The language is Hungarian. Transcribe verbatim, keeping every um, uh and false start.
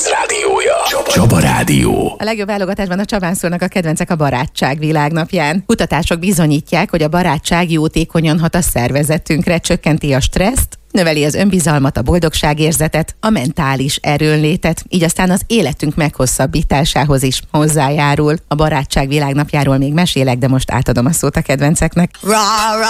kedvenc rádiója. Csaba, Csaba Rádió. A legjobb válogatásban a Csabán szólnak a kedvencek a barátság világnapján. Kutatások bizonyítják, hogy a barátság jótékonyan hat a szervezetünkre, csökkenti a stresszt, növeli az önbizalmat, a boldogságérzetet, a mentális erőnlétet, így aztán az életünk meghosszabbításához is hozzájárul. A barátság világnapjáról még mesélek, de most átadom a szót a kedvenceknek.